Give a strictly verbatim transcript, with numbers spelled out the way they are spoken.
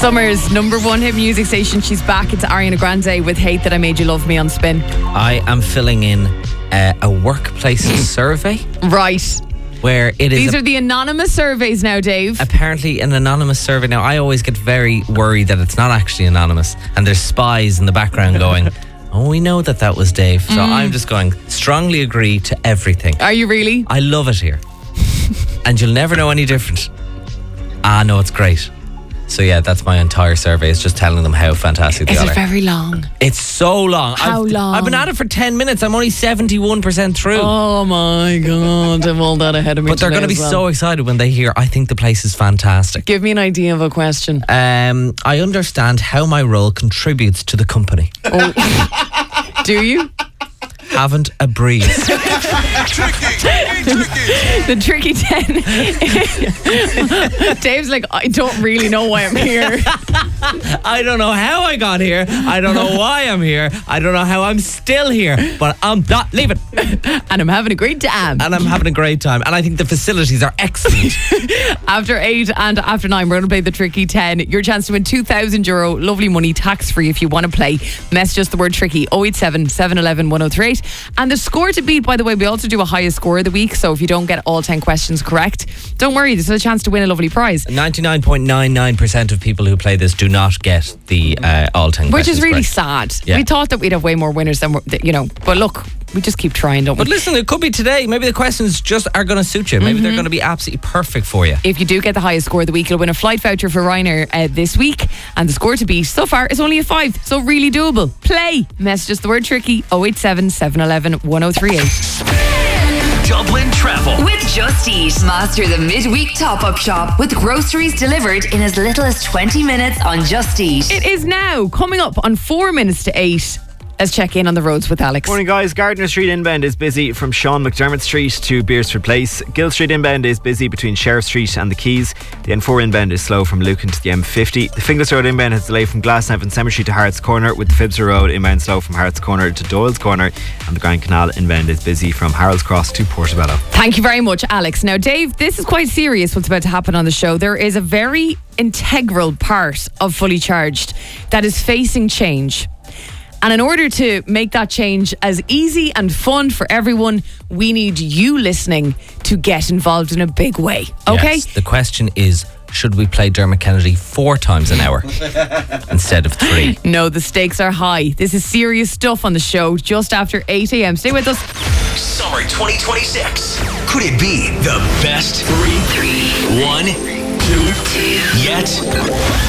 Summer's number one hit music station. She's back. It's Ariana Grande with Hate That I Made You Love Me on Spin. I am filling in uh, a workplace survey. Right. Where it is. These a, are the anonymous surveys now, Dave. Apparently an anonymous survey. Now, I always get very worried that it's not actually anonymous and there's spies in the background going, oh, we know that that was Dave. So mm. I'm just going, strongly agree to everything. Are you really? I love it here. And you'll never know any different. Ah, no, it's great. So yeah, that's my entire survey. It's just telling them how fantastic they are. Is are. it very long? It's so long. How I've, long? I've been at it for ten minutes. I'm only seventy-one percent through. Oh my God, I'm all that ahead of me. But they're going to be well. so excited when they hear, I think the place is fantastic. Give me an idea of a question. Um, I understand how my role contributes to the company. Oh. Do you? Haven't a breeze. The tricky ten. Dave's like, I don't really know why I'm here. I don't know how I got here. I don't know why I'm here. I don't know how I'm still here. But I'm not leaving. And I'm having a great time. And I'm having a great time. And I think the facilities are excellent. After eight and after nine, we're going to play the tricky ten. Your chance to win two thousand euro, lovely money, tax free if you want to play. Mess just the word tricky, oh eight seven, seven one one, one oh three eight. And the score to beat, by the way, we also do a highest score of the week. So if you don't get all ten questions correct, don't worry, there's a chance to win a lovely prize. ninety-nine point nine nine percent of people who play this do not get the uh, all ten Which questions is really correct. sad. Yeah. We thought that we'd have way more winners than, we're, you know, but look, we just keep trying, don't we? But listen, it could be today. Maybe the questions just are going to suit you. Maybe mm-hmm. they're going to be absolutely perfect for you. If you do get the highest score of the week, you'll win a flight voucher for Ryanair uh, this week. And the score to beat so far is only a five. So really doable. Play. Message us the word tricky, oh eight seven, seven one one, one oh three eight. Dublin Travel with Just Eat. Master the midweek top-up shop with groceries delivered in as little as twenty minutes on Just Eat. It is now coming up on four minutes to eight. Let's check in on the roads with Alex. Morning, guys. Gardner Street inbound is busy from Sean McDermott Street to Beersford Place. Gill Street inbound is busy between Sheriff Street and the Quays. The N four inbound is slow from Lucan to the M fifty. The Finglas Road inbound has delay from Glasnevin Cemetery to Harrods Corner, with the Phibsborough Road inbound slow from Harrods Corner to Doyle's Corner, and the Grand Canal inbound is busy from Harold's Cross to Portobello. Thank you very much, Alex. Now, Dave, this is quite serious what's about to happen on the show. There is a very integral part of Fully Charged that is facing change. And in order to make that change as easy and fun for everyone, we need you listening to get involved in a big way. Okay? Yes, the question is, should we play Dermot Kennedy four times an hour instead of three? No, the stakes are high. This is serious stuff on the show just after eight a.m. Stay with us. Summer twenty twenty-six. Could it be the best three, three, one, two, yet?